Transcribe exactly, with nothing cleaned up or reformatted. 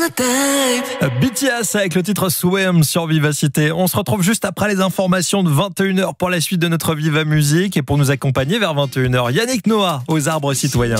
B T S avec le titre Swim sur Vivacité. On se retrouve juste après les informations de vingt et une heures pour la suite de notre Viva Musique et pour nous accompagner vers vingt et une heures, Yannick Noah aux Arbres Citoyens.